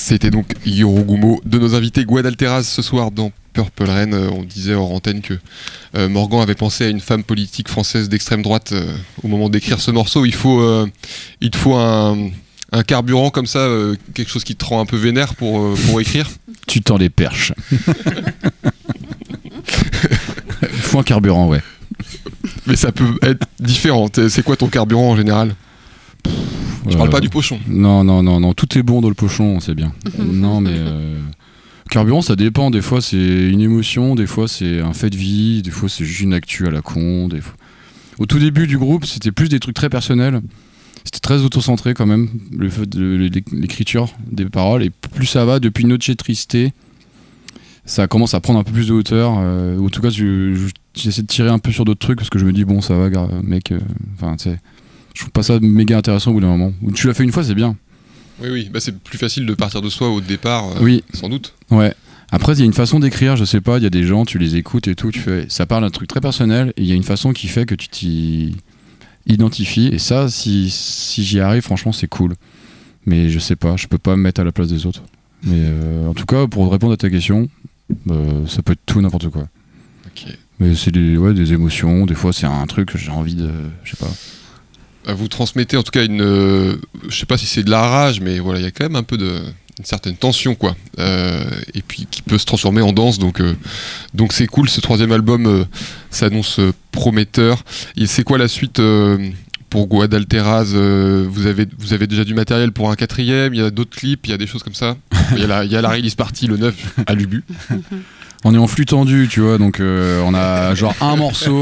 C'était donc Yorogumo de nos invités Guadalteras ce soir dans Purple Rain. On disait hors antenne que Morgan avait pensé à une femme politique française d'extrême droite au moment d'écrire ce morceau. Il te faut un carburant comme ça, quelque chose qui te rend un peu vénère pour écrire. Tu tends les perches. Il faut un carburant, ouais. Mais ça peut être différent. C'est quoi ton carburant en général ? Je parle pas du pochon. Non, tout est bon dans le pochon, c'est bien. Non, mais carburant, ça dépend. Des fois, c'est une émotion, des fois, c'est un fait de vie, des fois, c'est juste une actu à la con. Au tout début du groupe, c'était plus des trucs très personnels. C'était très auto-centré quand même, l'écriture des paroles. Et plus ça va, depuis Noche Triste, ça commence à prendre un peu plus de hauteur. En tout cas, j'essaie de tirer un peu sur d'autres trucs parce que je me dis, bon, ça va, mec. Enfin, tu sais. Je trouve pas ça méga intéressant au bout d'un moment. Tu l'as fait une fois, c'est bien. Oui, bah, c'est plus facile de partir de soi au départ, oui. Sans doute. Ouais. Après, il y a une façon d'écrire, je sais pas, il y a des gens, tu les écoutes et tout, ça parle d'un truc très personnel, et il y a une façon qui fait que tu t'y identifies, et ça, si j'y arrive, franchement, c'est cool. Mais je sais pas, je peux pas me mettre à la place des autres. Mais en tout cas, pour répondre à ta question, ça peut être tout, n'importe quoi. Ok. Mais c'est des émotions, des fois, c'est un truc que j'ai envie de... Je sais pas... Vous transmettez en tout cas je sais pas si c'est de la rage, mais voilà, il y a quand même un peu une certaine tension, quoi, et puis qui peut se transformer en danse, donc c'est cool. Ce troisième album s'annonce prometteur. Et c'est quoi la suite pour Guadalteras? Vous avez déjà du matériel pour un quatrième? Il y a d'autres clips, il y a des choses comme ça? Il y a la release party le 9 à l'Ubu. On est en flux tendu, tu vois, donc on a genre un morceau,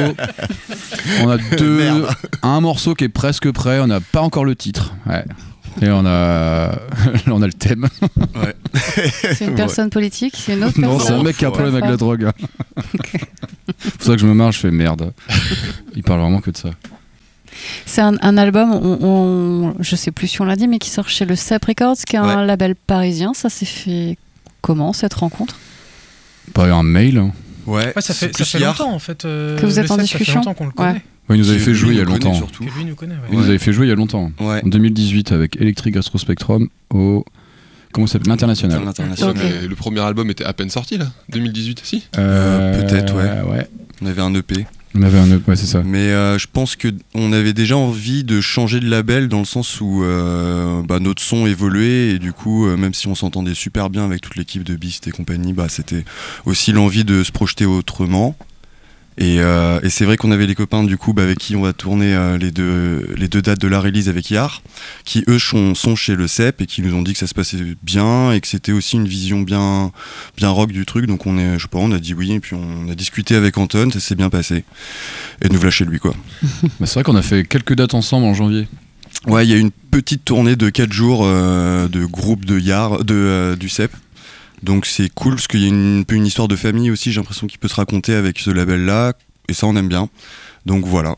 on a un morceau qui est presque prêt, on n'a pas encore le titre, ouais. Et on a le thème. Ouais. C'est une personne politique, c'est une autre personne. Non, c'est un mec qui a un problème avec la drogue. Okay. C'est pour ça que je me marre, je fais merde. Il parle vraiment que de ça. C'est un album, je sais plus si on l'a dit, mais qui sort chez le Cep Records, qui est un label parisien. Ça s'est fait comment, cette rencontre? Par un mail. Ouais, ça fait longtemps en fait. Que vous êtes en discussion. Ça fait longtemps qu'on le connaît. Ouais, il nous avait fait jouer il y a longtemps. Que lui nous connaît. Il nous avait fait jouer il y a longtemps. Ouais. En 2018 avec Electric Astro Spectrum au... Comment ça s'appelle? L'International. Okay. Le premier album était à peine sorti là, 2018, si peut-être, ouais. On avait un EP. Ouais, c'est ça. Mais je pense qu'on avait déjà envie de changer de label dans le sens où notre son évoluait et du coup, même si on s'entendait super bien avec toute l'équipe de Beast et compagnie, c'était aussi l'envie de se projeter autrement. Et c'est vrai qu'on avait les copains du coup avec qui on va tourner les deux dates de la release avec Yar, qui eux sont chez le CEP et qui nous ont dit que ça se passait bien et que c'était aussi une vision bien rock du truc. Donc on a dit oui et puis on a discuté avec Anton, ça s'est bien passé et nous voilà chez lui, quoi. C'est vrai qu'on a fait quelques dates ensemble en janvier. Ouais, il y a une petite tournée de 4 jours de groupe de Yar du CEP. Donc c'est cool parce qu'il y a un peu une histoire de famille aussi, j'ai l'impression qu'il peut se raconter avec ce label-là, et ça on aime bien. Donc voilà.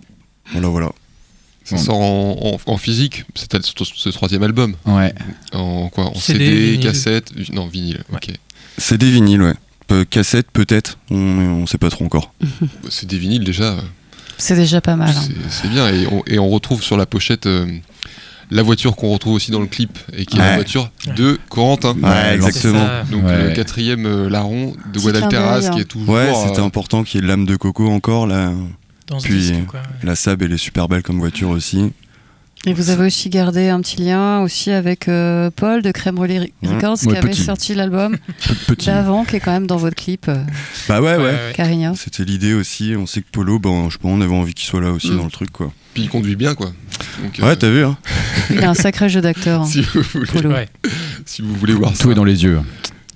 Ça sort en physique, c'est ce troisième album. Ouais. En quoi? En CD, cassette? Non, vinyle, ouais. Ok. CD, vinyle, ouais. Cassette peut-être, on sait pas trop encore. C'est des vinyles déjà. C'est déjà pas mal. C'est bien, et on retrouve sur la pochette... la voiture qu'on retrouve aussi dans le clip et qui est la voiture de Corentin. Ouais, exactement. Donc le quatrième larron de Guadalteras qui est toujours... Ouais, c'était important qu'il y ait l'âme de Coco encore là. Dans ce puis disque, quoi, ouais. La Saab, elle est super belle comme voiture aussi. Et vous avez aussi gardé un petit lien aussi avec Paul de Crème Brûlée Records qui avait sorti l'album d'avant, qui est quand même dans votre clip. Bah ouais. Carignan. C'était l'idée aussi. On sait que Polo, je sais pas, on avait envie qu'il soit là aussi dans le truc, quoi. Puis il conduit bien, quoi. Donc, ouais, t'as vu, hein. Il a un sacré jeu d'acteur. Si vous voulez voir ça. Tout est dans les yeux.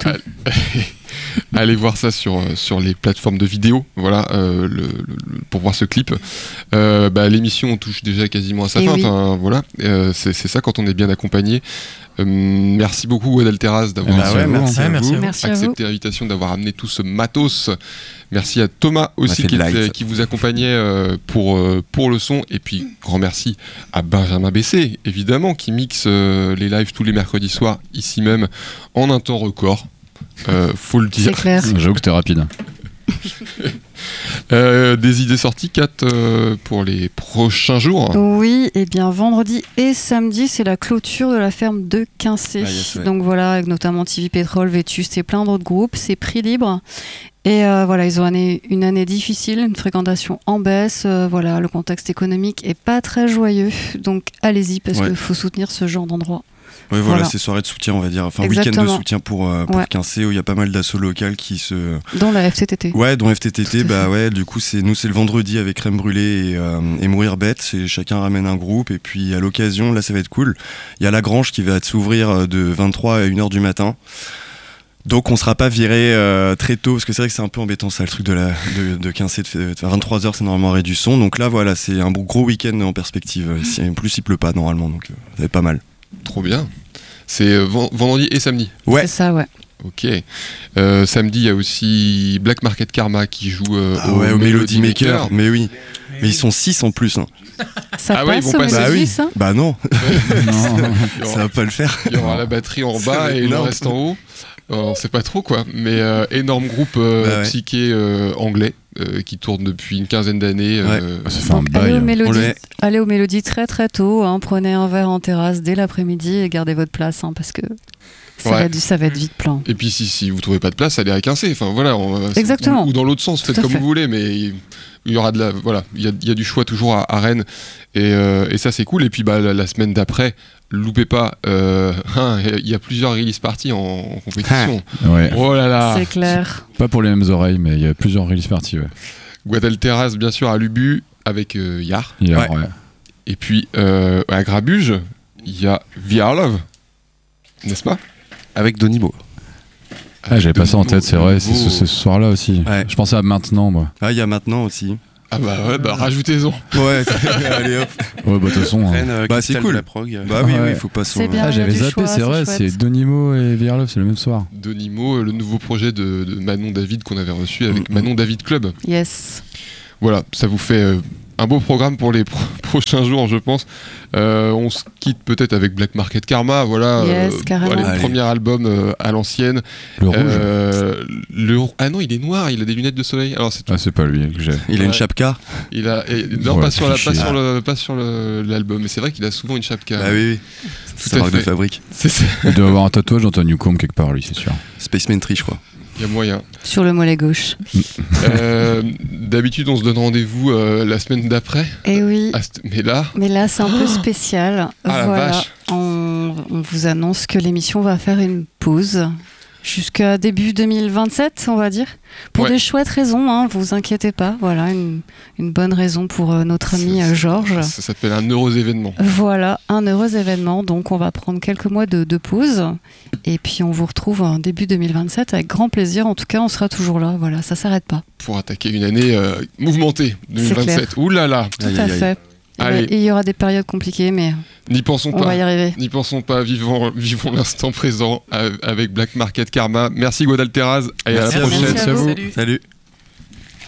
Allez voir ça sur les plateformes de vidéo, voilà, pour voir ce clip. L'émission touche déjà quasiment à sa fin. Oui. Enfin, voilà, c'est ça quand on est bien accompagné. Merci beaucoup Guadalteras d'avoir accepté l'invitation, d'avoir amené tout ce matos. Merci à Thomas aussi qui vous accompagnait pour le son, et puis grand merci à Benjamin Bessé évidemment qui mixe les lives tous les mercredis soirs ici même en un temps record. Faut le dire. C'est clair. J'avoue que c'était rapide. Des idées sorties, Kat, pour les prochains jours? Oui, et bien vendredi et samedi, c'est la clôture de la ferme de Quincé. Donc voilà, avec notamment TV Pétrole, Vétuste et plein d'autres groupes. C'est prix libre. Et voilà, ils ont une année difficile, une fréquentation en baisse. Voilà, le contexte économique est pas très joyeux. Donc allez-y, parce qu'il faut soutenir ce genre d'endroit. Oui, voilà, c'est soirée de soutien, on va dire. Enfin, week-end de soutien pour Quincé, où il y a pas mal d'assauts locales qui se... Dont la FTTT. Ouais, dont FTTT, du coup, c'est le vendredi avec Crème Brûlée et Mourir Bête. Chacun ramène un groupe, et puis à l'occasion, là, ça va être cool. Il y a La Grange qui va s'ouvrir de 23 à 1h du matin. Donc on sera pas viré très tôt, parce que c'est vrai que c'est un peu embêtant ça, le truc de Quincé, de 23h c'est normalement arrêt du son. Donc là voilà, c'est un gros week-end en perspective. En plus il pleut pas normalement, donc ça va être pas mal. Trop bien. C'est vendredi et samedi. Ouais. C'est ça, ouais. Ok. Samedi, il y a aussi Black Market Karma qui joue au Melody Maker. Mais oui. Mais ils sont 6 en plus. Hein. Ça passe au Melody, ça ? Bah non. Non. Ça va pas le faire. Il y aura la batterie en bas et le reste en haut. On sait pas trop quoi, mais énorme groupe psyché anglais qui tourne depuis une quinzaine d'années. Ça fait un bail. Allez au Mélodie très très tôt, prenez un verre en terrasse dès l'après-midi et gardez votre place parce que ça va être vite plein. Et puis si vous trouvez pas de place, allez à Quincé. Enfin voilà, exactement. Ou dans l'autre sens, faites comme vous voulez, mais il y aura il y a du choix toujours à Rennes et ça c'est cool. Et puis la semaine d'après, loupez pas, il y a plusieurs release parties en compétition. Ouais. Oh là là. C'est clair. Pas pour les mêmes oreilles, mais il y a plusieurs release parties. Ouais. Guadalteras bien sûr à Lubu avec Yar. Ouais. Et puis à Grabuge, il y a VR Love, n'est-ce pas? Avec Donimo. J'avais pas ça en tête, c'est vrai, c'est ce soir-là aussi. Ouais. Je pensais à maintenant, moi. Il y a maintenant aussi. Ah rajoutez-en. Ouais, allez hop. Ouais, de toute façon. C'est cool. La prog. Oui, faut pas s'en... C'est bien, j'avais zappé, c'est vrai, c'est Donimo et VR Love, c'est le même soir. Donimo, le nouveau projet de Manon David qu'on avait reçu avec Manon David Club. Yes. Voilà, ça vous fait un beau programme pour les prochains jours, je pense. On se quitte peut-être avec Black Market Karma, voilà. Yes, carrément. Le premier album à l'ancienne. Le rouge. Ah non, il est noir, il a des lunettes de soleil. Alors c'est pas lui que j'ai. Il a une chapka. Pas sur l'album, mais c'est vrai qu'il a souvent une chapka. Ah oui. C'est sa marque de fabrique. Il doit avoir un tatouage d'Antoine Newcombe quelque part, lui, c'est sûr. Spaceman Tree, je crois. Il y a moyen. Sur le mollet gauche. D'habitude, on se donne rendez-vous la semaine d'après. Et oui. Mais là, c'est un peu spécial. La vache. On vous annonce que l'émission va faire une pause jusqu'à début 2027, on va dire. Pour des chouettes raisons, vous inquiétez pas. Voilà, une bonne raison pour notre ami Georges. Ça s'appelle un heureux événement. Voilà, un heureux événement. Donc, on va prendre quelques mois de pause. Et puis, on vous retrouve en début 2027 avec grand plaisir. En tout cas, on sera toujours là. Voilà, ça s'arrête pas. Pour attaquer une année mouvementée, 2027. Ouh là là. Tout à fait. Et il y aura des périodes compliquées, mais n'y pensons pas. On va y arriver. N'y pensons pas. Vivons l'instant présent avec Black Market Karma. Merci Guadalteras. Et à la prochaine. Merci à vous. Salut.